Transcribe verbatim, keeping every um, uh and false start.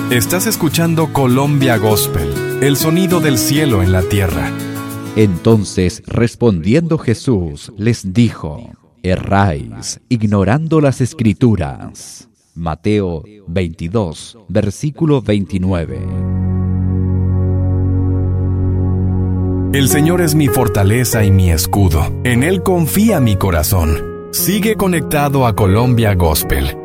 Estás escuchando Colombia Gospel, el sonido del cielo en la tierra. Entonces, respondiendo Jesús, les dijo: erráis, ignorando las Escrituras. Mateo veintidós, versículo veintinueve. El Señor es mi fortaleza y mi escudo. En Él confía mi corazón. Sigue conectado a Colombia Gospel